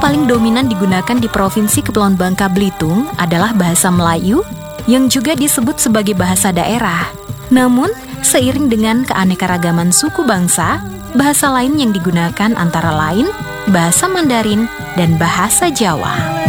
paling dominan digunakan di Provinsi Kepulauan Bangka Belitung adalah bahasa Melayu yang juga disebut sebagai bahasa daerah. Namun, seiring dengan keanekaragaman suku bangsa, bahasa lain yang digunakan antara lain bahasa Mandarin dan bahasa Jawa.